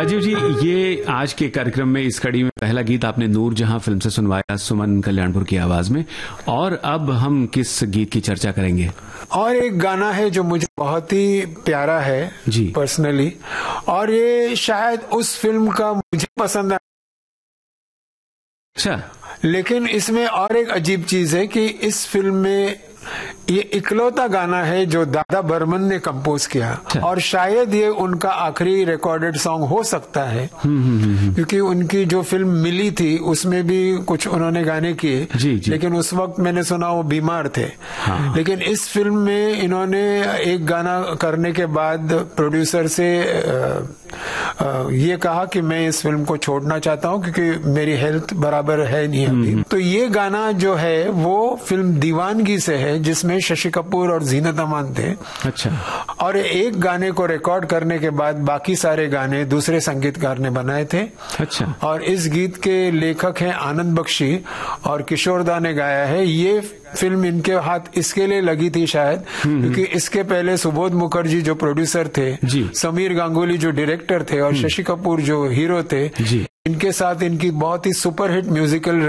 राजीव जी, ये आज के कार्यक्रम में इस कड़ी में पहला गीत आपने नूरजहां फिल्म से सुनवाया सुमन कल्याणपुर की आवाज में, और अब हम किस गीत की चर्चा करेंगे? और एक गाना है जो मुझे बहुत ही प्यारा है जी पर्सनली, और ये शायद उस फिल्म का मुझे पसंद है। अच्छा, लेकिन इसमें और एक अजीब चीज है कि इस फिल्म में ये इकलौता गाना है जो दादा बर्मन ने कंपोज किया, और शायद ये उनका आखिरी रिकॉर्डेड सॉन्ग हो सकता है, क्योंकि उनकी जो फिल्म मिली थी उसमें भी कुछ उन्होंने गाने किए, लेकिन उस वक्त मैंने सुना वो बीमार थे। हाँ। लेकिन इस फिल्म में इन्होंने एक गाना करने के बाद प्रोड्यूसर से ये कहा कि मैं इस फिल्म को छोड़ना चाहता हूँ क्योंकि मेरी हेल्थ बराबर है नहीं अभी। तो ये गाना जो है वो फिल्म दीवानगी से है, जिसमें शशि कपूर और जीनत अमान थे। अच्छा। और एक गाने को रिकॉर्ड करने के बाद बाकी सारे गाने दूसरे संगीतकार ने बनाए थे। अच्छा। और इस गीत के लेखक हैं आनंद बख्शी, और किशोरदा ने गाया है। ये फिल्म इनके हाथ इसके लिए लगी थी शायद क्योंकि इसके पहले सुबोध मुखर्जी जो प्रोड्यूसर थे, समीर गांगुली जो डायरेक्टर थे, और शशि कपूर जो हीरो थे, इनके साथ इनकी बहुत ही सुपरहिट म्यूजिकल